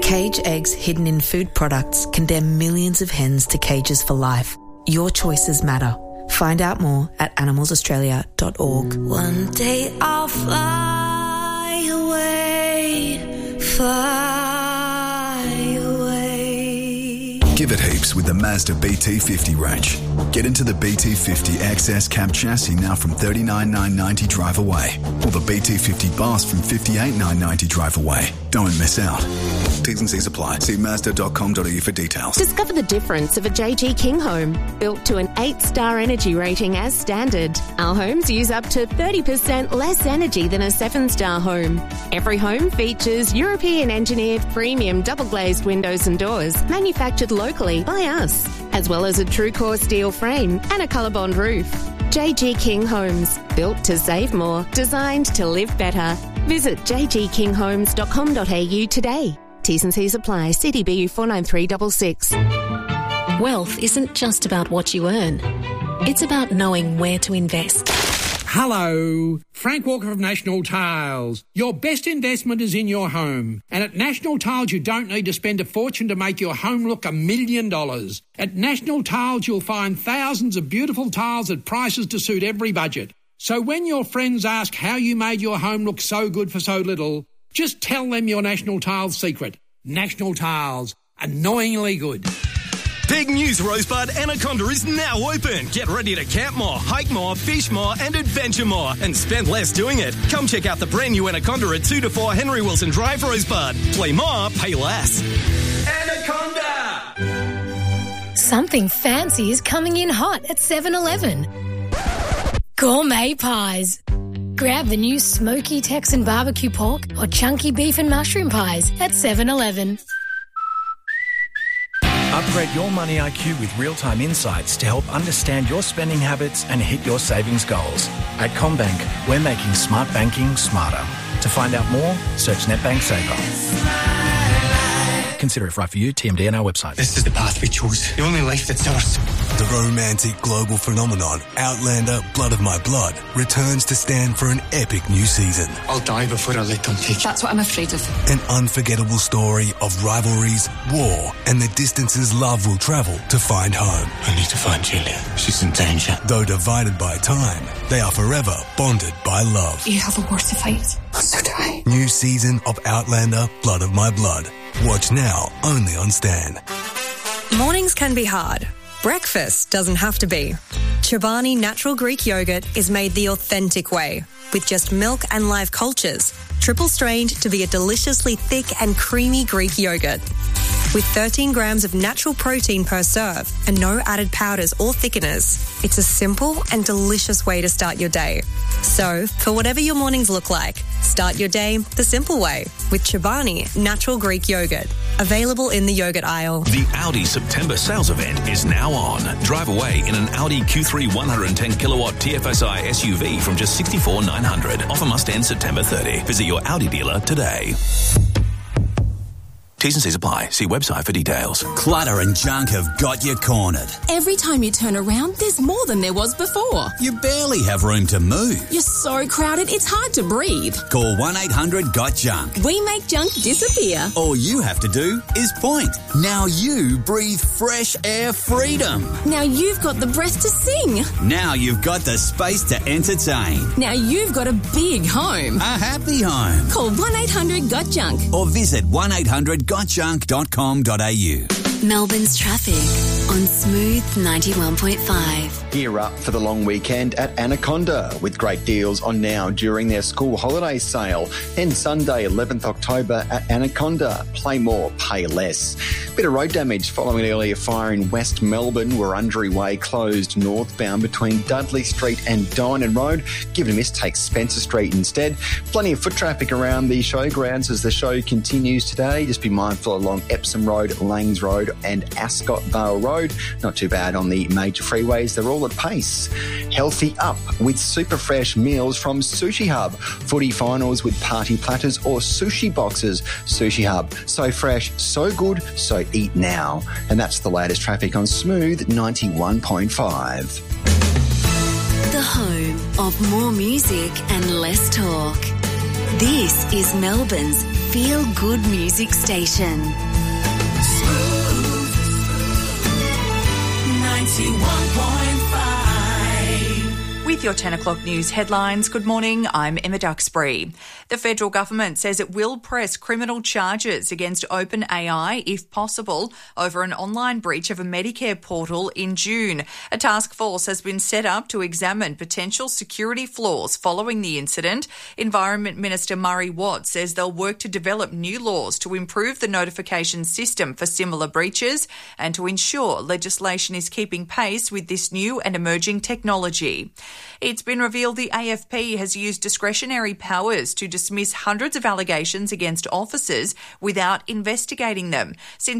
Cage eggs hidden in food products condemn millions of hens to cages for life. Your choices matter. Find out more at animalsaustralia.org. One day I'll fly away, fly away. Give it heaps with the Mazda BT50 range. Get into the BT50 XS cab chassis now from $39,990 drive away, or the BT50 Boss from $58,990 drive away. Don't miss out. T's and C's apply. See Mazda.com.au for details. Discover the difference of a JG King home, built to an 8-star energy rating as standard. Our homes use up to 30% less energy than a 7-star home. Every home features European engineered premium double glazed windows and doors, manufactured locally by us, as well as a true core steel frame and a ColourBond roof. JG King Homes, built to save more, designed to live better. Visit jgkinghomes.com.au today. T's and C's apply. CDBU 49366. Wealth isn't just about what you earn. It's about knowing where to invest. Hello, Frank Walker of National Tiles. Your best investment is in your home. And at National Tiles, you don't need to spend a fortune to make your home look $1 million. At National Tiles, you'll find thousands of beautiful tiles at prices to suit every budget. So when your friends ask how you made your home look so good for so little, just tell them your National Tiles secret. National Tiles. Annoyingly good. Big news, Rosebud. Anaconda is now open. Get ready to camp more, hike more, fish more and adventure more and spend less doing it. Come check out the brand new Anaconda at 2 to 4 Henry Wilson Drive, Rosebud. Play more, pay less. Anaconda! Something fancy is coming in hot at 7-Eleven. Gourmet pies. Grab the new smoky Texan barbecue pork or chunky beef and mushroom pies at 7-Eleven. Upgrade your money IQ with real-time insights to help understand your spending habits and hit your savings goals. At CommBank, we're making smart banking smarter. To find out more, search NetBank Saver. Consider if right for you. TMD on our website. This is the path we chose. The only life that's ours. The romantic global phenomenon, Outlander Blood of My Blood, returns to stand for an epic new season. I'll die before I let them take you. That's what I'm afraid of. An unforgettable story of rivalries, war, and the distances love will travel to find home. I need to find Julia. She's in danger. Though divided by time, they are forever bonded by love. You have a war to fight. So do I. New season of Outlander Blood of My Blood. Watch now, only on Stan. Mornings can be hard. Breakfast doesn't have to be. Chobani Natural Greek Yogurt is made the authentic way, with just milk and live cultures, triple strained to be a deliciously thick and creamy Greek yogurt. With 13 grams of natural protein per serve and no added powders or thickeners, it's a simple and delicious way to start your day. So, for whatever your mornings look like, start your day the simple way with Chobani Natural Greek Yogurt. Available in the yogurt aisle. The Audi September sales event is now on. Drive away in an Audi Q3 110 kilowatt TFSI SUV from just $64,900. Offer must end September 30. Visit your Audi dealer today. T's and C's apply. See website for details. Clutter and junk have got you cornered. Every time you turn around, there's more than there was before. You barely have room to move. You're so crowded, it's hard to breathe. Call 1-800-GOT-JUNK. We make junk disappear. All you have to do is point. Now you breathe fresh air freedom. Now you've got the breath to sing. Now you've got the space to entertain. Now you've got a big home. A happy home. Call 1-800-GOT-JUNK. Or visit 1-800-GOTJUNK.com.au. Melbourne's traffic on Smooth 91.5. Gear up for the long weekend at Anaconda with great deals on now during their school holiday sale. Then Sunday, 11th October at Anaconda. Play more, pay less. Bit of road damage following an earlier fire in West Melbourne where Undry Way closed northbound between Dudley Street and Dynon Road. Give it a miss, take Spencer Street instead. Plenty of foot traffic around the showgrounds as the show continues today. Just be mindful along Epsom Road, Langs Road and Ascot Vale Road. Not too bad on the major freeways. They're all at pace. Healthy up with super fresh meals from Sushi Hub. Footy finals with party platters or sushi boxes. Sushi Hub. So fresh, so good, so eat now. And that's the latest traffic on Smooth 91.5. The home of more music and less talk. This is Melbourne's feel-good music station. Smooth 91.5. With your 10 o'clock news headlines, good morning, I'm Emma Duxbury. The federal government says it will press criminal charges against OpenAI, if possible, over an online breach of a Medicare portal in June. A task force has been set up to examine potential security flaws following the incident. Environment Minister Murray Watt says they'll work to develop new laws to improve the notification system for similar breaches and to ensure legislation is keeping pace with this new and emerging technology. It's been revealed the AFP has used discretionary powers to dismiss hundreds of allegations against officers without investigating them. Since